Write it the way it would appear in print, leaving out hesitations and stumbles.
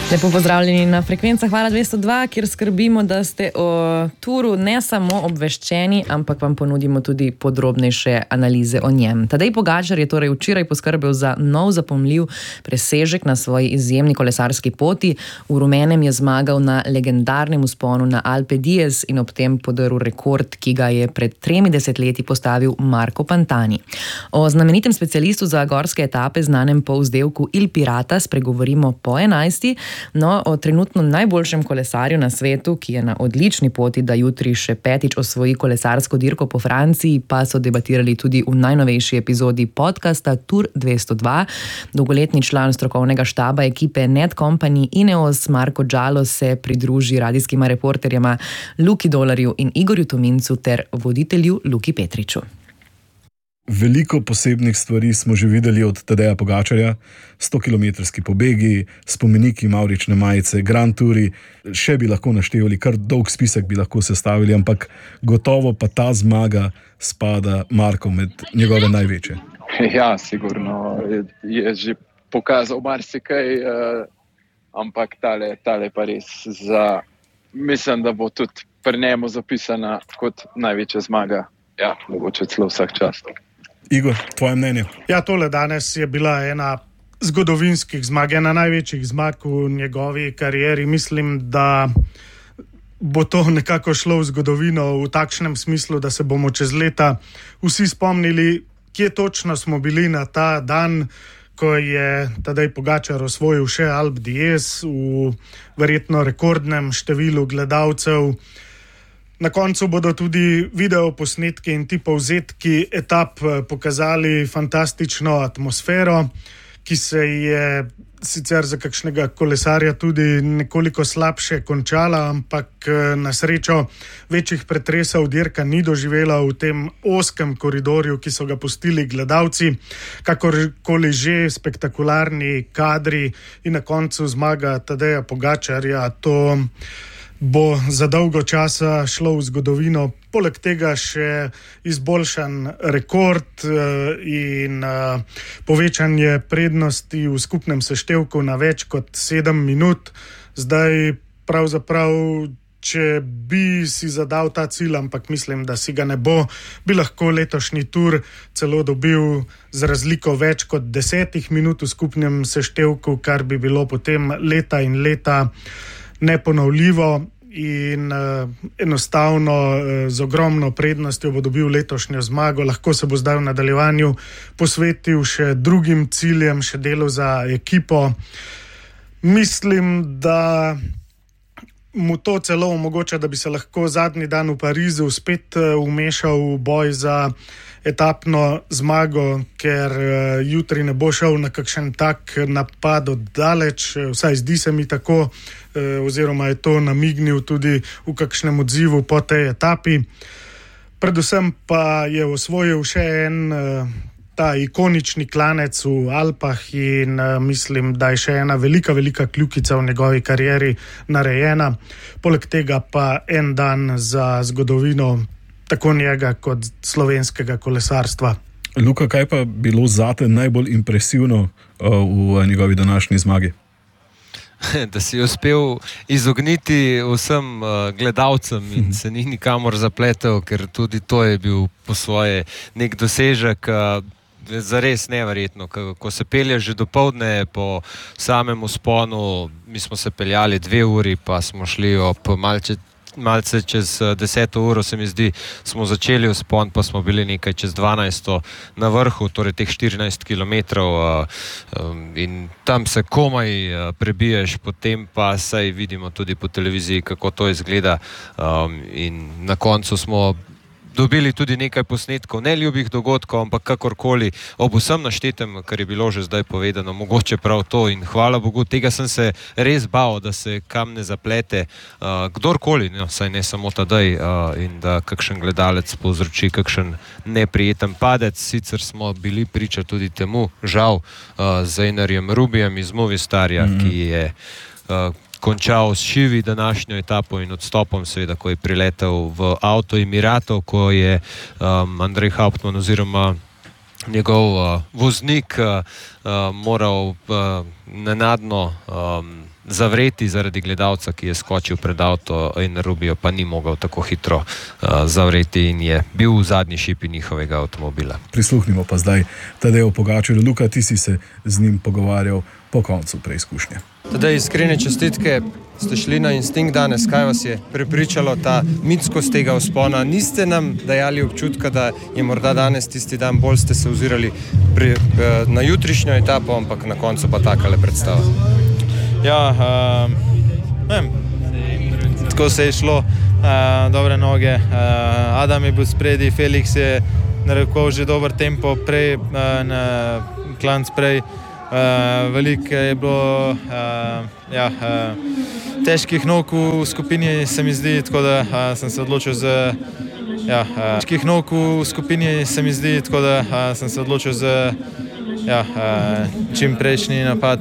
Lepo pozdravljeni na frekvencah Vala 202, kjer skrbimo, da ste o turu ne samo obveščeni, ampak vam ponudimo tudi podrobnejše analize o njem. Tadej Pogačar je torej včeraj poskrbel za nov zapomljiv presežek na svoji izjemni kolesarski poti. V rumenem je zmagal na legendarnem vzponu na Alpe d'Huez in ob tem podaril rekord, ki ga je pred 30 leti postavil Marco Pantani. O znamenitem specialistu za gorske etape, znanem po vzdevku Il Pirata, spregovorimo po 11. No, o trenutno najboljšem kolesarju na svetu, ki je na odlični poti, da jutri še petič osvoji kolesarsko dirko po Franciji, pa so debatirali tudi v najnovejši epizodi podcasta Tour 202. Dolgoletni član strokovnega štaba ekipe Netcompany Ineos Marko Džalo se pridruži radijskima reporterjema Luki Dolarju in Igorju Tomincu ter voditelju Luki Petriču. Veliko posebnih stvari smo že videli od Tadeja Pogačarja, 100-kilometrski pobegi, spomeniki mavrične majice, Grand Touri, še bi lahko naštevali, kar dolg spisek bi lahko sestavili, ampak gotovo pa ta zmaga spada Marko med njegove največje. Ja, sigurno je že pokazal marsikaj, ampak tale pa res mislim, da bo tudi pri njemu zapisana kot največja zmaga. Ja, mogoče celo vsak čas. Igor, tvoje mnenje? Ja, tole danes je bila ena zgodovinskih zmag, ena največjih zmag v njegovi karieri. Mislim, da bo to nekako šlo v zgodovino v takšnem smislu, da se bomo čez leta vsi spomnili, kje točno smo bili na ta dan, ko je Tadej Pogačar osvojil še Alpe d'Huez v verjetno rekordnem številu gledalcev. Na koncu bodo tudi videoposnetki in ti povzetki etap pokazali fantastično atmosfero, ki se je sicer za kakšnega kolesarja tudi nekoliko slabše končala, ampak na srečo večjih pretresov dirka ni doživela v tem ozkem koridorju, ki so ga pustili gledalci. Kakorkoli že, spektakularni kadri in na koncu zmaga Tadeja Pogačarja, to bo za dolgo časa šlo v zgodovino. Poleg tega še izboljšan rekord in povečanje prednosti v skupnem seštevku na več kot 7 minut. Zdaj pravzaprav, če bi si zadal ta cilj, ampak mislim, da si ga ne bo, bi lahko letošnji tur celo dobil z razliko več kot 10 minut v skupnem seštevku, kar bi bilo potem leta in leta neponovljivo in enostavno z ogromno prednostjo bo dobil letošnjo zmago. Lahko se bo zdaj v nadaljevanju posvetil še drugim ciljem, še delu za ekipo. Mislim, da mu to celo omogoča, da bi se lahko zadnji dan v Parizu spet vmešal v boj za etapno zmago, ker jutri ne bo šel na kakšen tak napad od daleč, vsaj zdi se mi tako, oziroma je to namignil tudi v kakšnem odzivu po tej etapi. Predvsem pa je osvojil še en ta ikonični klanec v Alpah in mislim, da je še ena velika kljukica v njegovi karieri narejena. Poleg tega pa en dan za zgodovino tako njega kot slovenskega kolesarstva. Luka, kaj pa bilo zate najbolj impresivno v njegovi današnji zmagi? Da si uspel izogniti vsem gledalcem in se ni nikamor zapletel, ker tudi to je bil po svoje nek dosežek. Zares neverjetno, ko se pelje že dopoldne po samem vzponu, mi smo se peljali 2 uri, pa smo šli ob malce čez 10 uro, se mi zdi, smo začeli vzpon, pa smo bili nekaj čez 12 na vrhu, torej teh 14 kilometrov in tam se komaj prebiješ, potem pa saj vidimo tudi po televiziji, kako to izgleda in na koncu smo dobili tudi nekaj posnetkov neljubih dogodkov, ampak kakorkoli, ob vsem naštetem, kar je bilo že zdaj povedano, mogoče prav to in hvala Bogu, tega sem se res bal, da se kam ne zaplete kdorkoli, saj ne samo Tadej in da kakšen gledalec povzroči kakšen neprijeten padec. Sicer smo bili priča tudi temu, žal, z Einarjem Rubijem iz Movistarja, ki je končal s šivi današnjo etapo in odstopom, seveda, ko je priletel v avto Emiratov, ko je Andrej Hauptmann oziroma njegov voznik moral nenadno zavreti zaradi gledalca, ki je skočil pred avto in Rubio pa ni mogel tako hitro zavreti in je bil v zadnji šipi njihovega avtomobila. Prisluhnimo pa zdaj Tadeju Pogačarju. Luka, ti si se z njim pogovarjal po koncu preizkušnje. Tadej, iskrene čestitke, ste šli na instinkt danes, kaj vas je prepričalo ta mitskost tega vzpona? Niste nam dajali občutka, da je morda danes tisti dan, bolj ste se ozirali na jutrišnjo etapo, ampak na koncu pa takale predstava? Ja, tako se je šlo, dobre noge, Adam je bil spredi, Felix je narekoval že dober tempo prej, na klanc prej, veliko je bilo težkih nog v skupini, se mi zdi, tako da sem se odločil za težkih nog v skupini, se mi zdi, tako da sem se odločil za čim prejšnji napad.